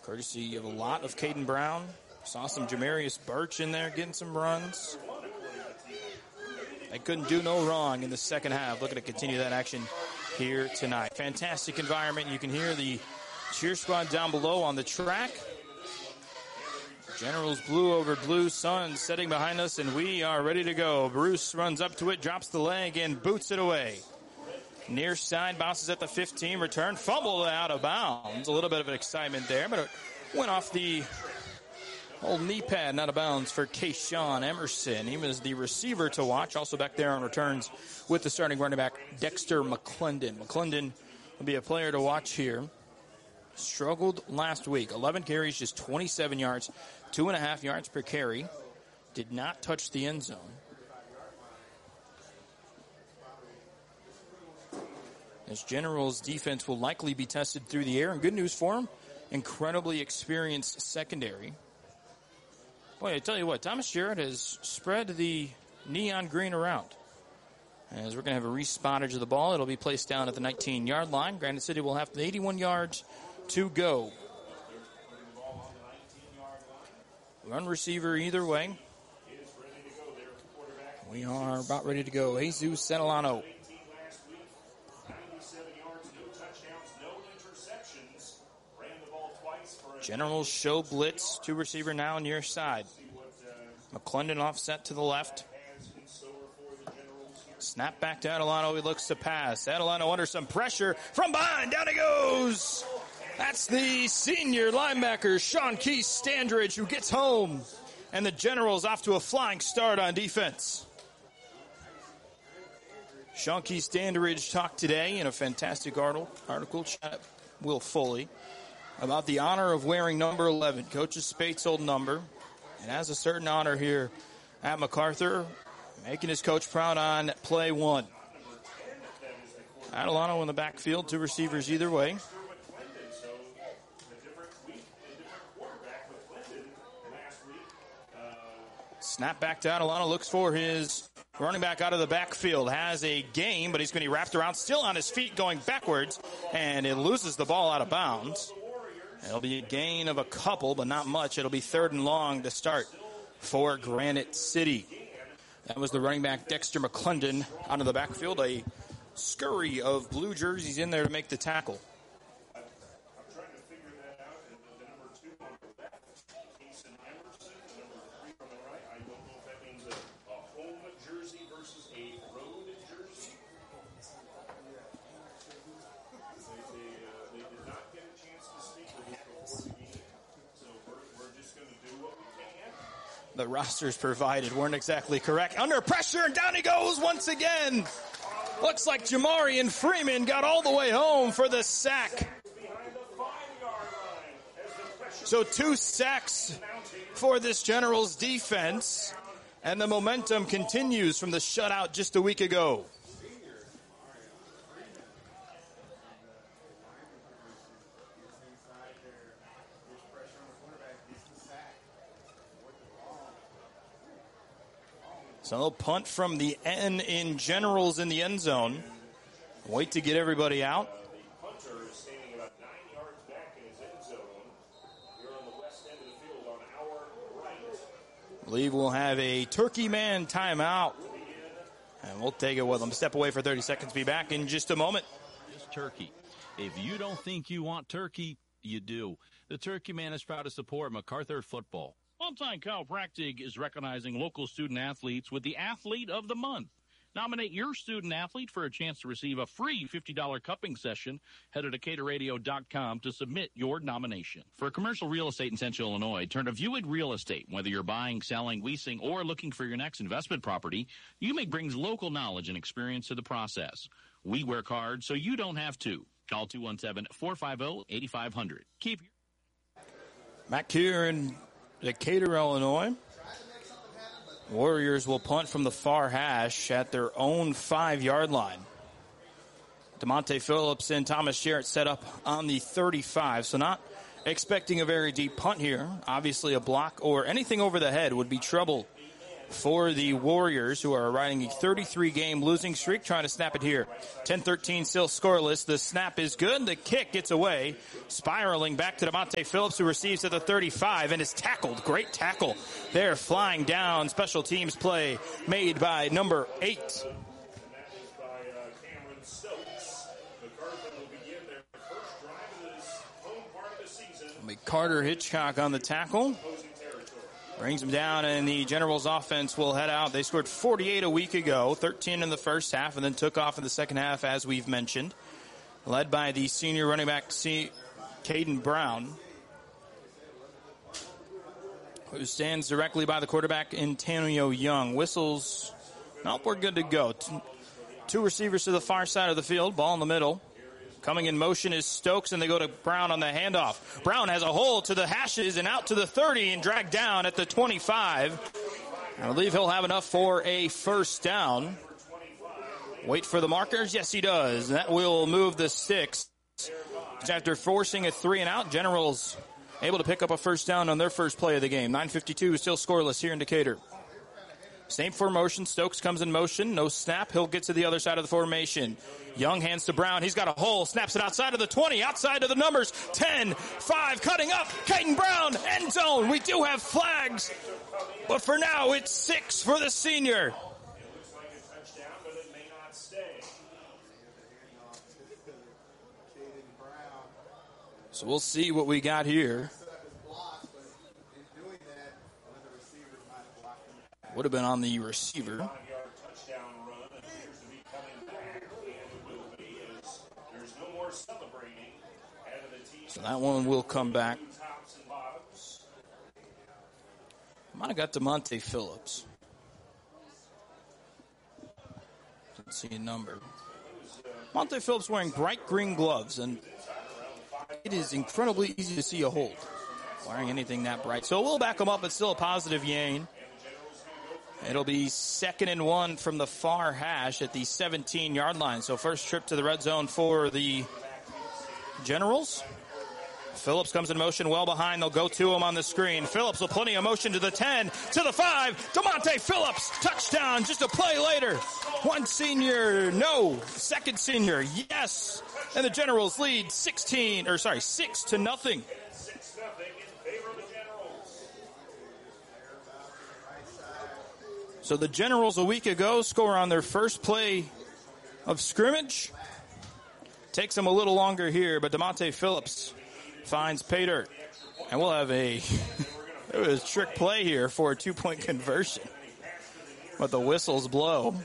courtesy of a lot of Caden Brown. Saw some Jamarius Birch in there getting some runs. They couldn't do no wrong in the second half. Looking to continue that action here tonight. Fantastic environment. You can hear the cheer squad down below on the track. Generals blue over blue, Sun setting behind us, and we are ready to go. Bruce runs up to it, drops the leg, and boots it away. Near side, bounces at the 15, return, fumbled out of bounds. A little bit of an excitement there, but it went off the old knee pad and out of bounds for Kayshawn Emerson. He was the receiver to watch. Also back there on returns with the starting running back, Dexter McClendon. McClendon will be a player to watch here. Struggled last week. 11 carries, just 27 yards, 2.5 yards per carry. Did not touch the end zone. As Generals defense will likely be tested through the air. And good news for him, incredibly experienced secondary. Boy, I tell you what, Thomas Jarrett has spread the neon green around. As we're going to have a respottage of the ball, it'll be placed down at the 19-yard line. Granite City will have 81 yards to go. Run receiver either way. We are about ready to go. Jesus Santilano. Generals show blitz, two receiver now near side. McClendon offset to the left. Snap back to Adelano. He looks to pass. Adelano under some pressure from behind. Down he goes. That's the senior linebacker, Sean Keith Standridge, who gets home. And the Generals off to a flying start on defense. Sean Keith Standridge talked today in a fantastic article, Will Foley, about the honor of wearing number 11. Coach's Spates' old number. And has a certain honor here at MacArthur, making his coach proud on play one. Adelano in the backfield, two receivers either way. Snap back to Adelano, looks for his running back out of the backfield. Has a gain, but he's going to be wrapped around, still on his feet going backwards, and it loses the ball out of bounds. It'll be a gain of a couple, but not much. It'll be 3rd and long to start for Granite City. That was the running back, Dexter McClendon, out of the backfield. A scurry of blue jerseys in there to make the tackle. I'm trying to figure that out. The number 2 on the left, Mason Emerson. The number 3 on the right. I don't know if that means a home jersey versus a road jersey. They did not get a chance to speak with us before the game. So we're just going to do what we can. The rosters provided weren't exactly correct. Under pressure, and down he goes once again. Looks like Jamarian Freeman got all the way home for the sack. So 2 sacks for this Generals defense, and the momentum continues from the shutout just a week ago. So they'll punt from the end in Generals in the end zone. Wait to get everybody out. The punter is standing about 9 yards back in his end zone. Here on the west end of the field on our right. I believe we'll have a turkey man timeout. And we'll take it with them. Step away for 30 seconds. Be back in just a moment. Just turkey. If you don't think you want turkey, you do. The Turkey Man is proud to support MacArthur football. All-time Chiropractic is recognizing local student athletes with the Athlete of the Month. Nominate your student athlete for a chance to receive a free $50 cupping session. Head to DecaturRadio.com to submit your nomination. For commercial real estate in Central Illinois, turn to Viewit Real Estate. Whether you're buying, selling, leasing, or looking for your next investment property, UMIC brings local knowledge and experience to the process. We work hard so you don't have to. Call 217-450-8500. Back here in Decatur, Illinois. Warriors will punt from the far hash at their own 5-yard line. DeMonte Phillips and Thomas Jarrett set up on the 35, so not expecting a very deep punt here. Obviously a block or anything over the head would be trouble for the Warriors, who are riding a 33-game losing streak, trying to snap it here. 10-13 still scoreless. The snap is good. The kick gets away. Spiraling back to DeMonte Phillips, who receives at the 35 and is tackled. Great tackle there, flying down. Special teams play made by number 8. Carter Hitchcock on the tackle. Brings him down, and the Generals offense will head out. They scored 48 a week ago, 13 in the first half, and then took off in the second half, as we've mentioned. Led by the senior running back, Caden Brown, who stands directly by the quarterback, Antonio Young. Whistles. Nope, we're good to go. Two receivers to the far side of the field, ball in the middle. Coming in motion is Stokes, and they go to Brown on the handoff. Brown has a hole to the hashes and out to the 30 and dragged down at the 25. I believe he'll have enough for a first down. Wait for the markers. Yes, he does. That will move the sticks. After forcing a 3-and-out, Generals able to pick up a first down on their first play of the game. 9:52 still scoreless here in Decatur. Same formation. Stokes comes in motion. No snap. He'll get to the other side of the formation. Young hands to Brown. He's got a hole. Snaps it outside of the 20. Outside of the numbers. 10, 5, cutting up. Caden Brown, end zone. We do have flags. But for now, it's 6 for the senior. So we'll see what we got here. Would have been on the receiver. So that one will come back. Might have got DeMonte Phillips. Let's see a number. DeMonte Phillips wearing bright green gloves, and it is incredibly easy to see a hold wearing anything that bright. So we'll back him up. It's still a positive gain. It'll be 2nd and 1 from the far hash at the 17-yard line. So first trip to the red zone for the Generals. Phillips comes in motion well behind. They'll go to him on the screen. Phillips with plenty of motion to the 10, to the 5. DeMonte Phillips, touchdown, just a play later. One senior, no. Second senior, yes. And the Generals lead 6-0. So the Generals a week ago score on their first play of scrimmage. Takes them a little longer here, but DeMonte Phillips finds pay dirt. And we'll have a trick play here for a 2-point conversion. But the whistles blow.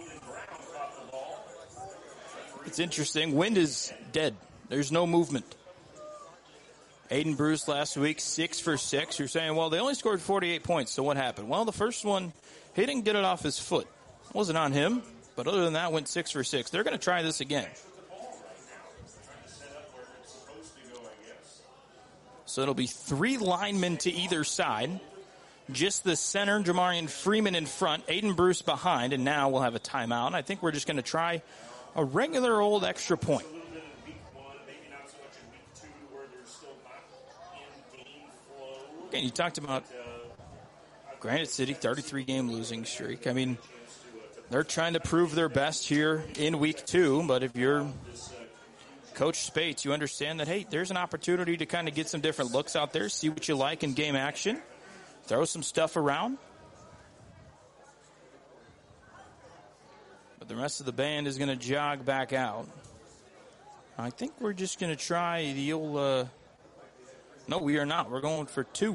It's interesting. Wind is dead. There's no movement. Aiden Bruce last week, 6 for 6. You're saying, well, they only scored 48 points, so what happened? Well, the first one, he didn't get it off his foot. It wasn't on him, but other than that, went 6 for 6. They're going to try this again. So it'll be 3 linemen to either side. Just the center, Jamarian Freeman in front, Aiden Bruce behind, and now we'll have a timeout. I think we're just going to try a regular old extra point. Again, you talked about Granite City, 33-game losing streak. I mean, they're trying to prove their best here in week 2, but if you're Coach Spates, you understand that, hey, there's an opportunity to kind of get some different looks out there, see what you like in game action, throw some stuff around. But the rest of the band is going to jog back out. I think we're just going to try the old... No, we are not. We're going for 2.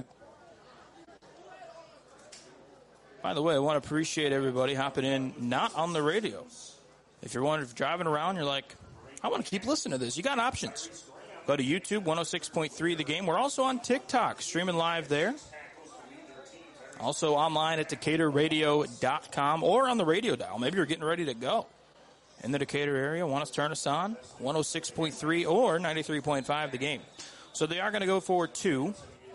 By the way, I want to appreciate everybody hopping in, not on the radio. If you're driving around, you're like, I want to keep listening to this. You got options. Go to YouTube, 106.3 The Game. We're also on TikTok, streaming live there. Also online at DecaturRadio.com or on the radio dial. Maybe you're getting ready to go in the Decatur area. Want to turn us on, 106.3 or 93.5 The Game. So they are going to go for 2.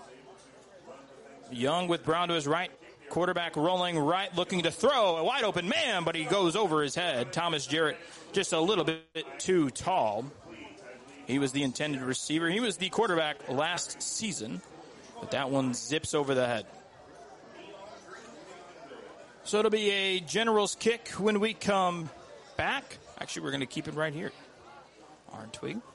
Young with Brown to his right. Quarterback rolling right, looking to throw. A wide open man, but he goes over his head. Thomas Jarrett just a little bit too tall. He was the intended receiver. He was the quarterback last season. But that one zips over the head. So it'll be a Generals kick when we come back. Actually, we're going to keep it right here. Arn Twig.